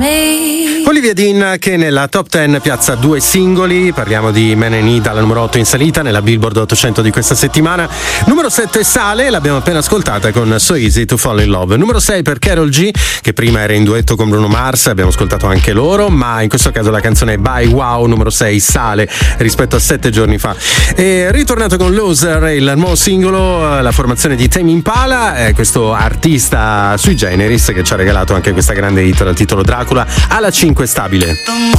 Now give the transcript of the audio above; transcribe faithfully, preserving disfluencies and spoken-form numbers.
me. Olivia Dean che nella top dieci piazza due singoli, parliamo di Man and Need alla numero otto in salita nella Billboard ottocento di questa settimana. Numero sette sale, l'abbiamo appena ascoltata con So Easy to Fall in Love. Numero sei per Karol G, che prima era in duetto con Bruno Mars, abbiamo ascoltato anche loro, ma in questo caso la canzone è Bye Wow, numero sei sale rispetto a sette giorni fa. E ritornato con Loser, il nuovo singolo, la formazione di Tame Impala, eh, questo artista sui generis che ci ha regalato anche questa grande hit dal titolo Dracula, alla cinque stabile.